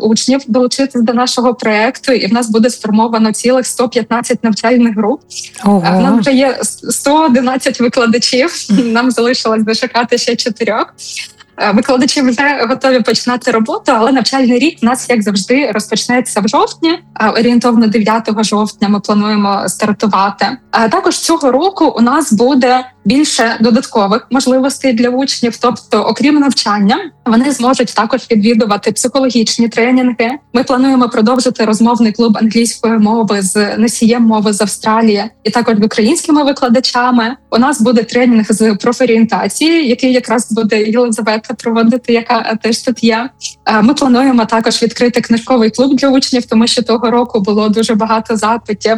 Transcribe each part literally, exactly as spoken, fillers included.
учнів долучитись до нашого проекту, і в нас буде сформовано цілих сто п'ятнадцять навчальних груп. Ого. В нас вже є сто одинадцять викладачів, нам залишилось дошукати ще чотирьох. Викладачі вже готові починати роботу, але навчальний рік у нас, як завжди, розпочнеться в жовтні. Орієнтовно дев'ятого жовтня ми плануємо стартувати. Також цього року у нас буде більше додаткових можливостей для учнів. Тобто, окрім навчання, вони зможуть також відвідувати психологічні тренінги. Ми плануємо продовжити розмовний клуб англійської мови з носієм мови з Австралії і також з українськими викладачами. У нас буде тренінг з профорієнтації, який якраз буде Єлизавета проводити, яка теж тут є. Ми плануємо також відкрити книжковий клуб для учнів, тому що того року було дуже багато запитів.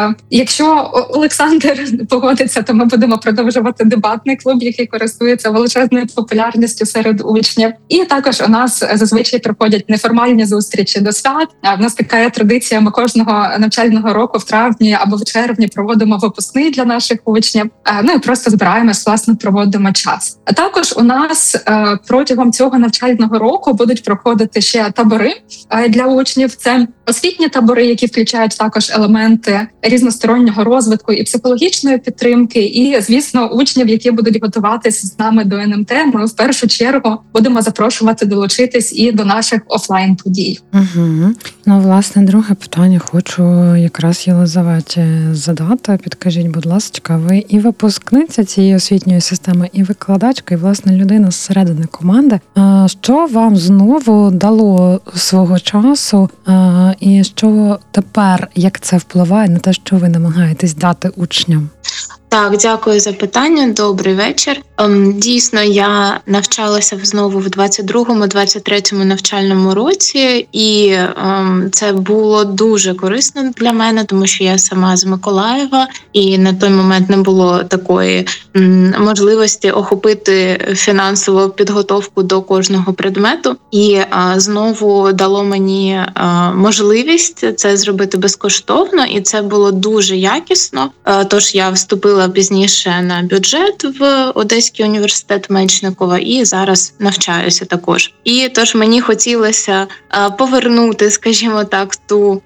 Якщо Олександр погодиться, то ми будемо продовжувати дебатний клуб, який користується величезною популярністю серед учнів. І також у нас зазвичай проходять неформальні зустрічі до свят. В нас така є традиція, ми кожного навчального року в травні або в червні проводимо випускний для наших учнів. Ну і просто збираємось, власне, проводимо час. А також у нас протягом цього навчального року будуть проходити ще табори для учнів. Це освітні табори, які включають також елементи різностороннього розвитку і психологічної підтримки. І, звісно, учнів, які будуть готуватися з нами до ен ем те, ми в першу чергу будемо запрошувати долучитись і до наших офлайн-подій. Угу. Ну, власне, друге питання хочу якраз Єлизаветі задати. Підкажіть, будь ласка, ви і випускниця цієї освітньої системи, і викладачка, і, власне, людина зсередини команди. Що вам знову дало свого часу, і що тепер, як це впливає на те, що ви намагаєтесь дати учням? Так, дякую за питання. Добрий вечір. Дійсно, я навчалася знову в двадцять другому - двадцять третьому навчальному році, і це було дуже корисно для мене, тому що я сама з Миколаєва, і на той момент не було такої можливості охопити фінансову підготовку до кожного предмету. І знову дало мені можливість це зробити безкоштовно, і це було дуже якісно. Тож я вступила пізніше на бюджет в Одеський університет Мечникова і зараз навчаюся також. І тож мені хотілося повернути, скажімо так, ту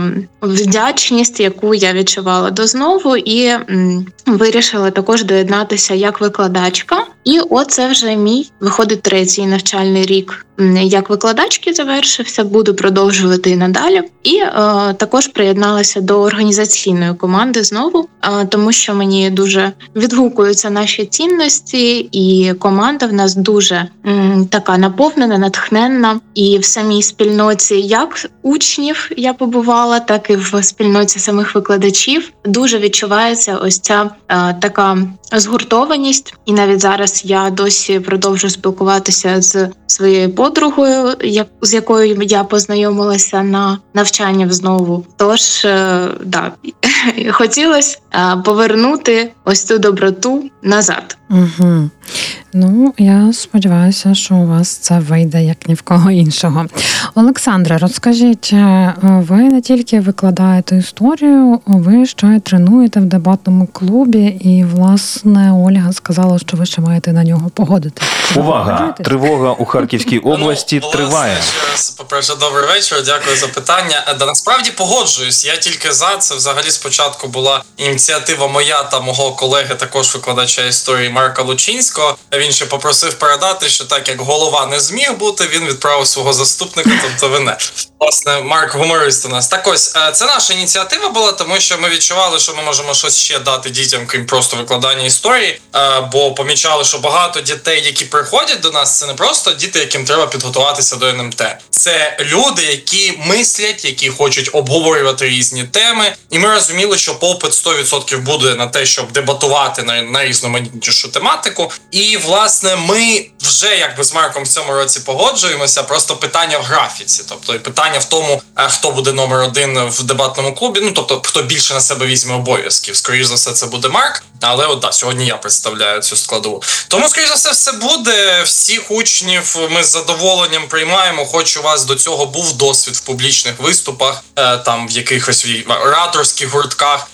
вдячність, яку я відчувала до знову, і вирішила також доєднатися як викладачка. І оце вже мій, виходить, третій навчальний рік як викладачки завершився, буду продовжувати і надалі. І е, також приєдналася до організаційної команди знову, е, тому що мені дуже відгукуються наші цінності, і команда в нас дуже м, така наповнена, натхненна. І в самій спільноті як учнів я побувала, так і в спільноті самих викладачів дуже відчувається ось ця е, така згуртованість. І навіть зараз я досі продовжую спілкуватися з своєю подругою, як, з якою я познайомилася на навчання знову. Тож, е, да, хотілося е, повернути ось цю доброту назад. Угу. Ну, я сподіваюся, що у вас це вийде як ні в кого іншого. Олександре, розкажіть, ви не тільки викладаєте історію, ви ще й тренуєте в дебатному клубі, і, власне, Ольга сказала, що ви ще маєте на нього погодитися. Увага! Тривога у Харківській області ну, триває. Власне, по-перше, добрий вечір, дякую за питання. Да, насправді погоджуюсь, я тільки за. Це взагалі спочатку була ініціатива моя та мого колеги, також викладача історії Марка Лучинського. Він ще попросив передати, що так як голова не зміг бути, він відправив свого заступника, тобто мене. Власне, Марк гуморист у нас. Так ось, це наша ініціатива була, тому що ми відчували, що ми можемо щось ще дати дітям, крім просто викладання історії, бо помічали, що багато дітей, які приходять до нас, це не просто діти, яким треба підготуватися до ен ем те. Це люди, які мислять, які хочуть обговорювати різні теми, і ми розуміли, що попит сто відсотків буде на те, щоб дебатувати на найрізноманітнішу тематику. І, власне, ми вже якби з Марком в цьому році погоджуємося, просто питання в графіці, тобто і питання в тому, хто буде номер один в дебатному клубі, ну, тобто, хто більше на себе візьме обов'язків. Скоріше за все, це буде Марк, але от, да, сьогодні я представляю цю складову. Тому, скоріше за все, все буде, всіх учнів ми з задоволенням приймаємо, хоч у вас до цього був досвід в публічних виступах, там, в якихось ораторських гуртках,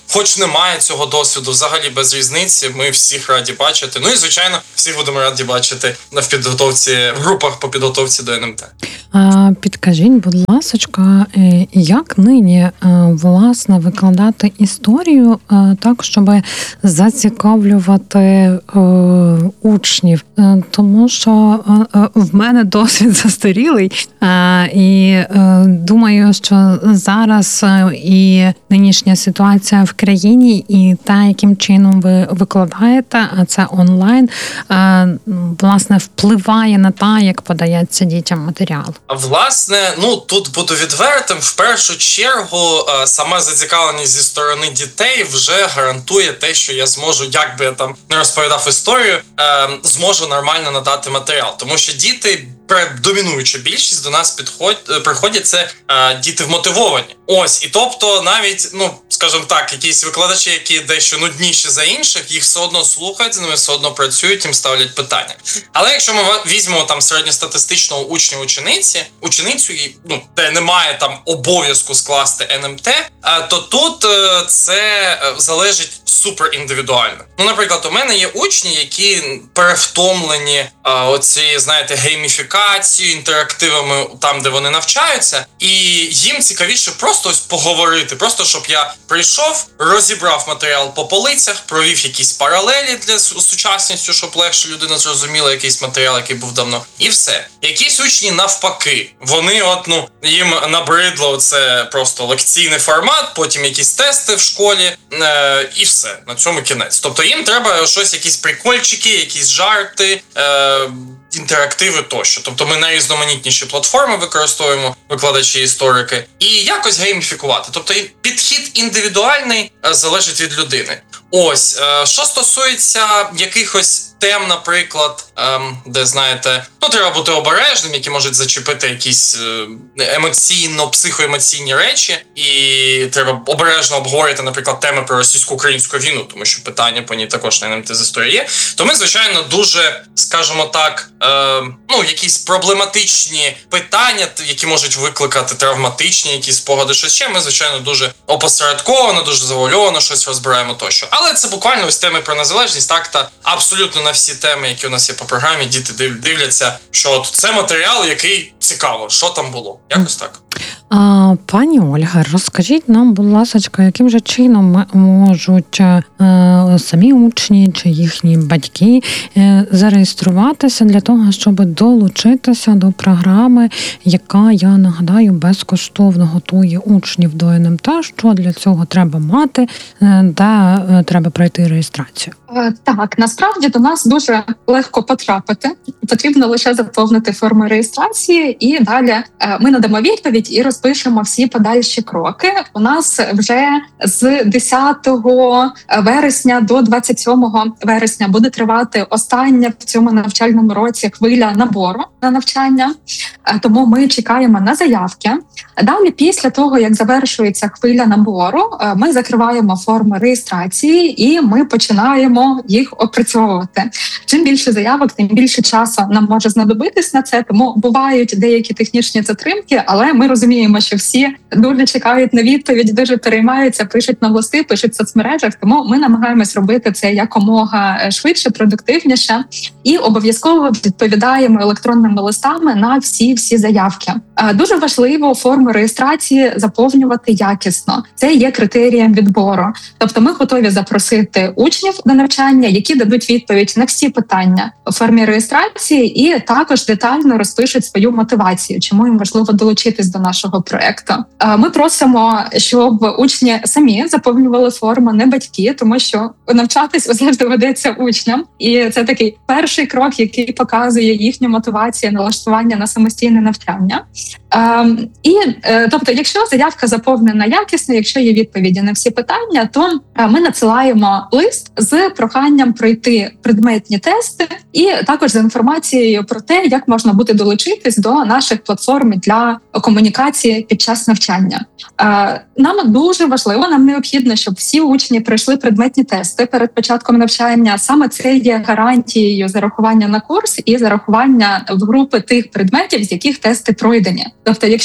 хоч немає цього досвіду, взагалі без різниці, ми всіх раді бачити. Ну і, звичайно, всіх будемо раді бачити в підготовці, в групах по підготовці до ен ем те. А, підкажіть, будь ласочка, як нині, власне, викладати історію так, щоб зацікавлювати е, учнів? Тому що в мене досвід застарілий, і думаю, що зараз і нинішня ситуація в країні, і те, яким чином ви викладаєте, а це онлайн, власне, впливає на те, як подається дітям матеріал. Власне, ну тут буду відвертим. В першу чергу, сама зацікавленість зі сторони дітей вже гарантує те, що я зможу, як би я там не розповідав історію, зможу нормально надати матеріал. Тому що діти, домінуюча більшість до нас підходять, приходять, це е, діти вмотивовані. Ось, і тобто навіть, ну, скажімо так, якісь викладачі, які дещо нудніші за інших, їх все одно слухають, з ними все одно працюють, їм ставлять питання. Але якщо ми візьмемо там середньостатистичного учня-учениці, ученицю, ну, де немає там обов'язку скласти ен ем те, е, то тут е, це залежить супер індивідуально. Ну, наприклад, у мене є учні, які перевтомлені е, оці, знаєте, гейміфікацією, інтерактивами там, де вони навчаються, і їм цікавіше просто ось поговорити, просто щоб я прийшов, розібрав матеріал по полицях, провів якісь паралелі для сучасністю, щоб легше людина зрозуміла якийсь матеріал, який був давно, і все. Якісь учні навпаки, вони от, ну, їм набридло це просто лекційний формат, потім якісь тести в школі, е, і все. На цьому кінець. Тобто їм треба щось, якісь прикольчики, якісь жарти, е, інтерактиви тощо. Тобто ми найрізноманітніші платформи використовуємо, викладачі-історики, і якось гейміфікувати. Тобто підхід індивідуальний залежить від людини. Ось, е, що стосується якихось тем, наприклад, ем, де, знаєте, ну, треба бути обережним, які можуть зачепити якісь емоційно, психоемоційні речі, і треба обережно обговорити, наприклад, теми про російсько-українську війну, тому що питання по ній також на ен ем те з історії є. То ми, звичайно, дуже, скажімо так, е, ну, якісь проблематичні питання, які можуть викликати травматичні якісь спогади, щось ще, ми, звичайно, дуже опосередковано, дуже завуальовано щось розбираємо тощо. Але це буквально ось теми про незалежність, так, та абсолютно на всі теми, які у нас є по програмі, діти дивляться, що от це матеріал, який цікаво, що там було. Якось так. А, пані Ольга, розкажіть нам, будь ласка, яким же чином можуть е, самі учні чи їхні батьки е, зареєструватися для того, щоб долучитися до програми, яка, я нагадаю, безкоштовно готує учнів до ен ем те, що для цього треба мати, е, де е, треба пройти реєстрацію? Так, насправді до нас дуже легко потрапити. Потрібно лише заповнити форму реєстрації, і далі ми надамо відповідь і розпишемо всі подальші кроки. У нас вже з десятого вересня до двадцять сьомого вересня буде тривати остання в цьому навчальному році хвиля набору на навчання, тому ми чекаємо на заявки. Далі, після того, як завершується хвиля набору, ми закриваємо форми реєстрації і ми починаємо їх опрацьовувати. Чим більше заявок, тим більше часу нам може знадобитись на це, тому бувають деякі технічні затримки, але ми розуміємо, що всі дуже чекають на відповідь, дуже переймаються, пишуть на листи, пишуть в соцмережах, тому ми намагаємось робити це якомога швидше, продуктивніше і обов'язково відповідаємо електронними листами на всі-всі заявки. Дуже важливо форму реєстрації заповнювати якісно. Це є критерієм відбору. Тобто ми готові запросити учнів до навчання, які дадуть відповідь на всі питання у формі реєстрації і також детально розпишуть свою мотивацію, чому їм важливо долучитись до нашого проєкту. Ми просимо, щоб учні самі заповнювали форму, не батьки, тому що навчатись завжди ведеться учням. І це такий перший крок, який показує їхню мотивацію, налаштування на самостійне навчання. Ем, і, е, тобто, якщо заявка заповнена якісно, якщо є відповіді на всі питання, то е, ми надсилаємо лист з проханням пройти предметні тести і також з інформацією про те, як можна буде долучитись до наших платформ для комунікації під час навчання. Е, нам дуже важливо, нам необхідно, щоб всі учні пройшли предметні тести перед початком навчання. Саме це є гарантією зарахування на курс і зарахування в групи тих предметів, з яких тести пройдені. Тобто, якщо учень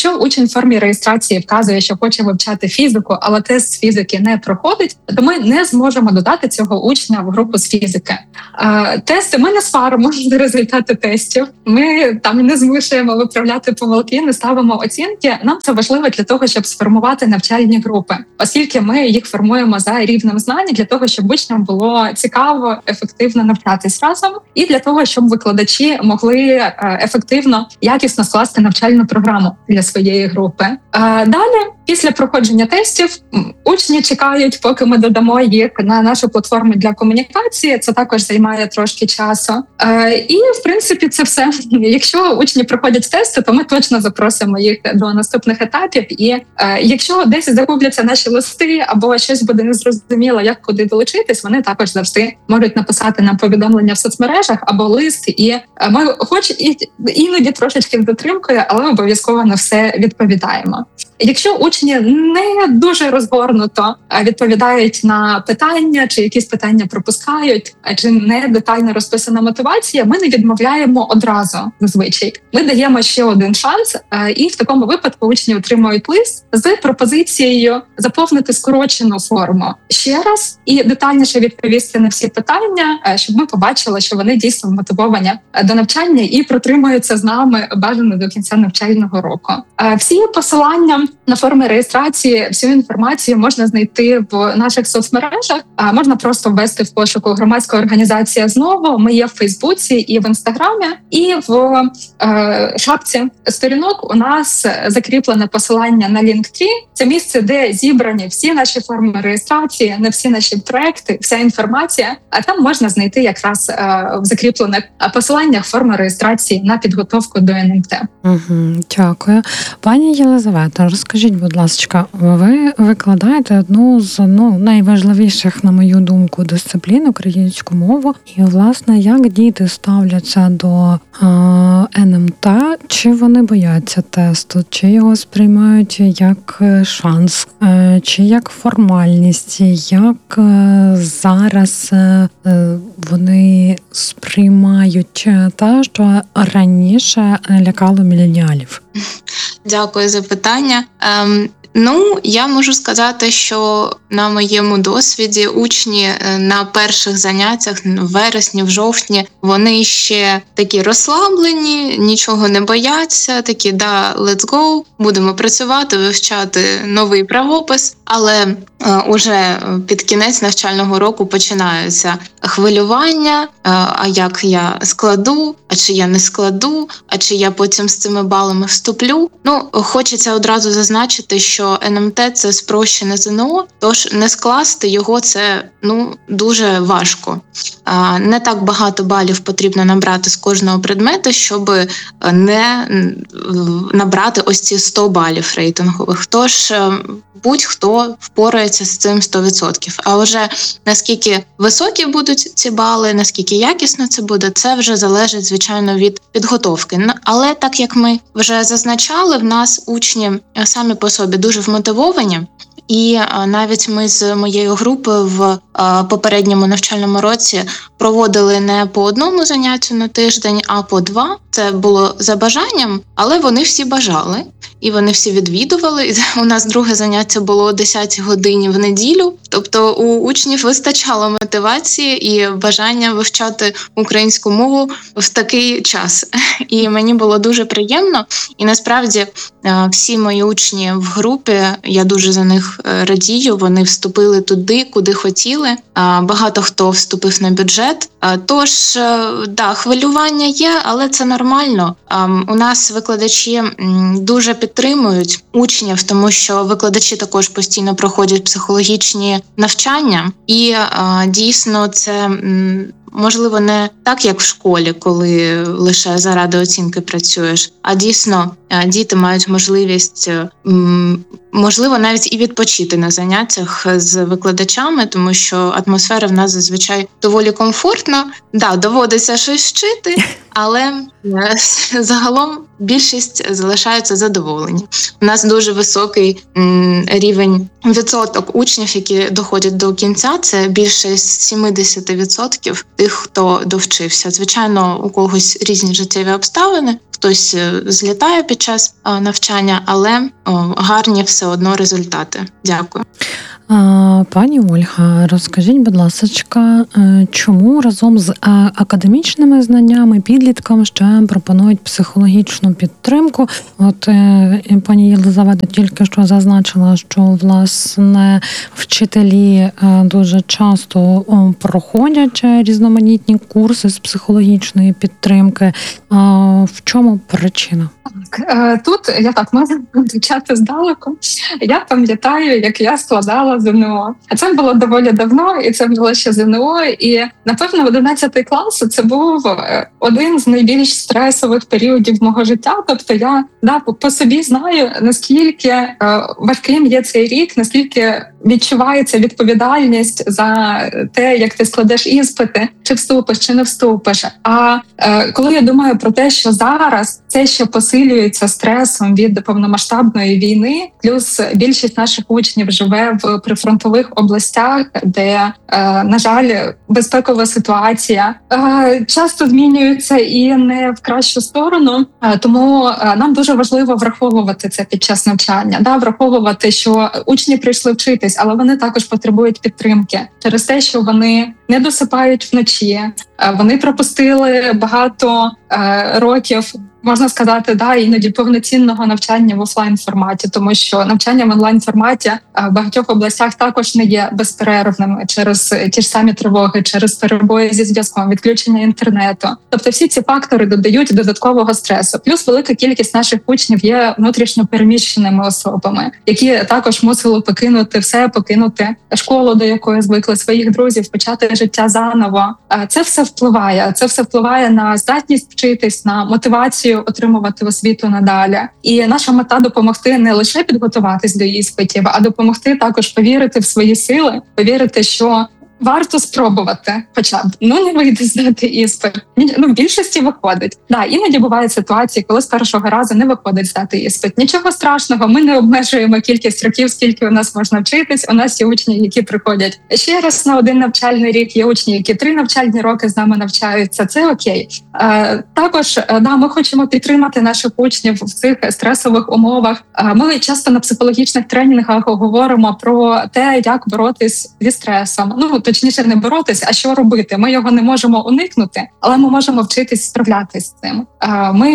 учень в формі реєстрації вказує, що хоче вивчати фізику, але тест з фізики не проходить, то ми не зможемо додати цього учня в групу з фізики. Тести ми не сваримо за результати тестів, ми там не змушуємо виправляти помилки, не ставимо оцінки. Нам це важливо для того, щоб сформувати навчальні групи, оскільки ми їх формуємо за рівнем знань для того, щоб учням було цікаво, ефективно навчатись разом, і для того, щоб викладачі могли ефективно, якісно скласти навчальну програму для своєї групи. Далі, після проходження тестів, учні чекають, поки ми додамо їх на нашу платформу для комунікації. Це також займає трошки часу. І, в принципі, це все. Якщо учні проходять тести, то ми точно запросимо їх до наступних етапів. І якщо десь загубляться наші листи або щось буде незрозуміло, як куди долучитись, вони також завжди можуть написати нам повідомлення в соцмережах або лист. І ми хоч і іноді трошечки з затримкою, але обов'язково на все відповідаємо. Якщо учні не дуже розгорнуто відповідають на питання, чи якісь питання пропускають, чи не детально розписана мотивація, ми не відмовляємо одразу зазвичай. Ми даємо ще один шанс, і в такому випадку учні отримують лист з пропозицією заповнити скорочену форму ще раз і детальніше відповісти на всі питання, щоб ми побачили, що вони дійсно мотивовані до навчання і протримуються з нами бажано до кінця навчального року. Всі посилання на форми реєстрації, всю інформацію можна знайти в наших соцмережах, а можна просто ввести в пошуку громадська організація «Знову». Ми є в Фейсбуці і в Інстаграмі, і в е, шапці сторінок у нас закріплене посилання на Linktree. Це місце, де зібрані всі наші форми реєстрації, не всі наші проекти, вся інформація. А там можна знайти якраз е, в закріплених посиланнях форми реєстрації на підготовку до ен ем те. Угу, дякую. Пані Єлизавета, розкажіть, будь ласка, ви викладаєте одну з ну, найважливіших, на мою думку, дисциплін, українську мову. І, власне, як діти ставляться до е, ен ем те? Чи вони бояться тесту? Чи його сприймають як шанс? Е, чи як формальність? Як е, зараз е, вони сприймають те, що раніше лякало міленіалів? Дякую за питання. Ем, ну, я можу сказати, що на моєму досвіді учні на перших заняттях в вересні, в жовтні, вони ще такі розслаблені, нічого не бояться, такі, да, let's go, будемо працювати, вивчати новий правопис, але е, уже під кінець навчального року починаються хвилювання, е, а як я складу, а чи я не складу, а чи я потім з цими балами вступлю. Ну, хочеться одразу зазначити, що ен ем те – це спрощене зе ен о, тож не скласти його це, ну, дуже важко. А, не так багато балів потрібно набрати з кожного предмета, щоб не набрати ось ці сто балів рейтингових. Тож будь-хто впорається з цим сто відсотків. А вже наскільки високі будуть ці бали, наскільки якісно це буде, це вже залежить, звичайно, від підготовки. Але так як ми вже зазначали, в нас учні самі по собі дуже вмотивовані. І навіть ми з моєю групою в попередньому навчальному році проводили не по одному заняттю на тиждень, а по два. Це було за бажанням, але вони всі бажали. І вони всі відвідували. У нас друге заняття було о десятій годині в неділю. Тобто у учнів вистачало мотивації і бажання вивчати українську мову в такий час. І мені було дуже приємно. І насправді всі мої учні в групі, я дуже за них радію, вони вступили туди, куди хотіли. Багато хто вступив на бюджет. Тож, да, хвилювання є, але це нормально. У нас викладачі дуже підтримують учнів, тому що викладачі також постійно проходять психологічні навчання. І дійсно це, можливо, не так, як в школі, коли лише заради оцінки працюєш, а дійсно діти мають можливість, можливо, навіть і відпочити на заняттях з викладачами, тому що атмосфера в нас зазвичай доволі комфортна. Да, доводиться щось вчити, але загалом більшість залишаються задоволені. У нас дуже високий рівень відсоток учнів, які доходять до кінця. Це більше сімдесят відсотків тих, хто довчився. Звичайно, у когось різні життєві обставини. хтось злітає під час навчання, але гарні все одно результати. Дякую. Пані Ольга, розкажіть, будь ласка, чому разом з академічними знаннями підліткам ще пропонують психологічну підтримку? От пані Єлизавета тільки що зазначила, що, власне, вчителі дуже часто проходять різноманітні курси з психологічної підтримки. В чому причина? Так, тут я так можу почати здалеку. Я пам'ятаю, як я складала ЗНО. А це було доволі давно, і це було ще ЗНО. І, напевно, одинадцятий клас – це був один з найбільш стресових періодів мого життя. Тобто я да, по собі знаю, наскільки важким є цей рік, наскільки відчувається відповідальність за те, як ти складеш іспити, чи вступиш, чи не вступиш. А е, коли я думаю про те, що зараз це ще посилюється стресом від повномасштабної війни, плюс більшість наших учнів живе в прифронтових областях, де, е, на жаль, безпекова ситуація е, часто змінюється і не в кращу сторону. Е, тому е, нам дуже важливо враховувати це під час навчання, да, враховувати, що учні прийшли вчитись, але вони також потребують підтримки через те, що вони не досипають вночі, вони пропустили багато е, років, можна сказати, да, іноді повноцінного навчання в офлайн форматі, тому що навчання в онлайн форматі в багатьох областях також не є безперервними через ті ж самі тривоги, через перебої зі зв'язком, відключення інтернету. Тобто всі ці фактори додають додаткового стресу. Плюс велика кількість наших учнів є внутрішньо переміщеними особами, які також мусили покинути все, покинути школу, до якої звикли, своїх друзів, почати життя заново. Це все впливає. Це все впливає на здатність вчитись, на мотивацію отримувати освіту надалі. І наша мета допомогти не лише підготуватись до іспитів, а допомогти також повірити в свої сили, повірити, що варто спробувати, хоча б ну не вийде здати іспит. Ну, в більшості виходить. Да, іноді бувають ситуації, коли з першого разу не виходить здати іспит. Нічого страшного, ми не обмежуємо кількість років, скільки у нас можна вчитись. У нас є учні, які приходять ще раз на один навчальний рік. Є учні, які три навчальні роки з нами навчаються. Це окей. Е, також да, ми хочемо підтримати наших учнів в цих стресових умовах. Е, ми часто на психологічних тренінгах говоримо про те, як боротись зі стресом. Ну точніше, не боротись, а що робити. Ми його не можемо уникнути, але ми можемо вчитись справлятись з цим. Ми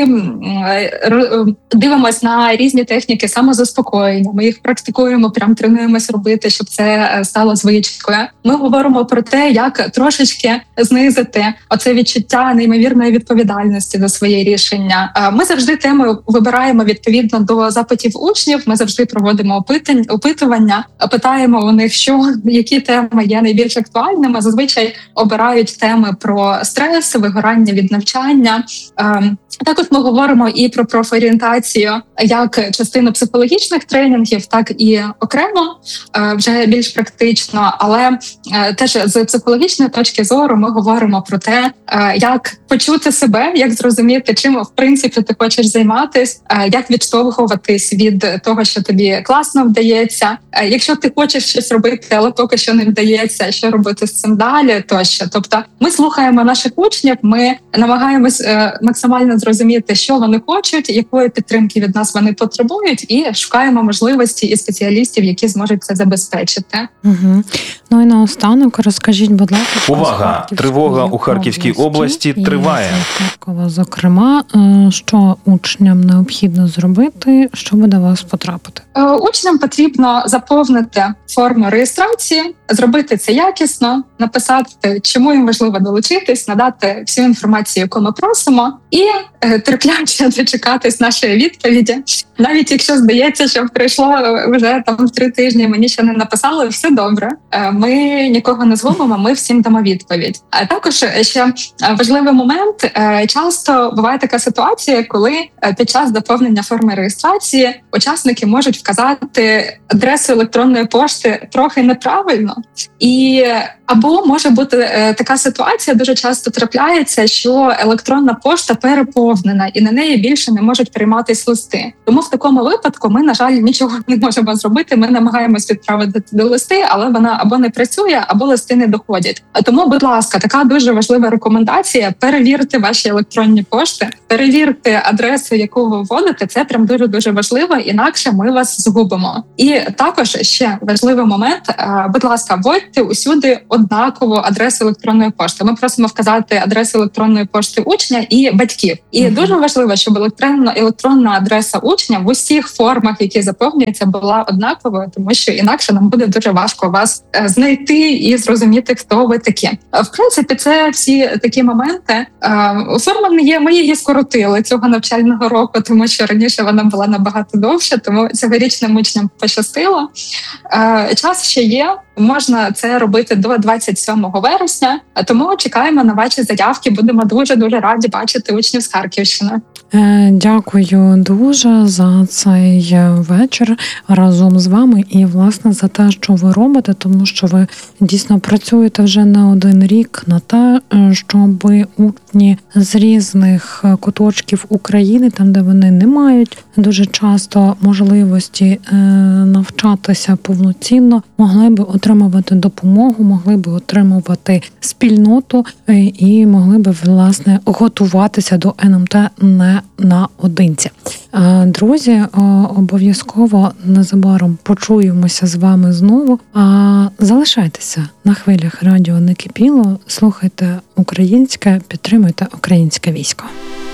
дивимося на різні техніки самозаспокоєння. Ми їх практикуємо, прям тренуємось робити, щоб це стало звичкою. Ми говоримо про те, як трошечки знизити оце відчуття неймовірної відповідальності за своє рішення. Ми завжди теми вибираємо відповідно до запитів учнів. Ми завжди проводимо опитування, питаємо у них, що які теми є найбільш актуальними. Зазвичай обирають теми про стрес, вигорання від навчання. Також ми говоримо і про профорієнтацію як частину психологічних тренінгів, так і окремо, вже більш практично. Але теж з психологічної точки зору ми говоримо про те, як почути себе, як зрозуміти, чим в принципі ти хочеш займатися, як відштовхуватись від того, що тобі класно вдається. Якщо ти хочеш щось робити, але поки що не вдається, що робити з цим далі, тощо. Тобто ми слухаємо наших учнів, ми намагаємось максимально зрозуміти, що вони хочуть, якої підтримки від нас вони потребують, і шукаємо можливості і спеціалістів, які зможуть це забезпечити. Угу. Ну і наостанок розкажіть, будь ласка, увага! Тривога у Харківській області триває. Харкова, зокрема, що учням необхідно зробити, щоб до вас потрапити? Учням потрібно заповнити форму реєстрації, зробити це якісно, написати, чому їм важливо долучитись, надати всю інформацію, яку ми просимо, і терпляче дочекатись нашої відповіді. Навіть якщо здається, що пройшло вже там три тижні, мені ще не написали, все добре. Ми нікого не згубимо, ми всім дамо відповідь. А також ще важливий момент. Часто буває така ситуація, коли під час заповнення форми реєстрації учасники можуть вказати адресу електронної пошти трохи неправильно, і або Або може бути е, така ситуація, дуже часто трапляється, що електронна пошта переповнена і на неї більше не можуть прийматись листи. Тому в такому випадку ми, на жаль, нічого не можемо зробити. Ми намагаємось відправити до листи, але вона або не працює, або листи не доходять. А тому, будь ласка, така дуже важлива рекомендація: перевірте ваші електронні пошти, перевірте адресу, яку ви вводите. Це прям дуже дуже важливо, інакше ми вас згубимо. І також ще важливий момент: будь ласка, вводьте усюди однакову адресу електронної пошти. Ми просимо вказати адресу електронної пошти учня і батьків. І mm-hmm. дуже важливо, щоб електронна електронна адреса учня в усіх формах, які заповнюються, була однаковою, тому що інакше нам буде дуже важко вас знайти і зрозуміти, хто ви такі. В принципі, це всі такі моменти. Форма є, ми її скоротили цього навчального року, тому що раніше вона була набагато довше, тому цьогорічним учням пощастило. Час ще є. Можна це робити до двадцять сьомого вересня, тому чекаємо на ваші заявки. Будемо дуже-дуже раді бачити учнів з Харківщини. Дякую дуже за цей вечір разом з вами і, власне, за те, що ви робите, тому що ви дійсно працюєте вже не один рік на те, щоб учні з різних куточків України, там, де вони не мають дуже часто можливості навчатися повноцінно, могли би отримувати допомогу, могли би отримувати спільноту і могли би, власне, готуватися до ен ем те не наодинці. Друзі, обов'язково незабаром почуємося з вами знову. Залишайтеся на хвилях радіо «Не кипіло», слухайте українське, підтримуйте українське військо.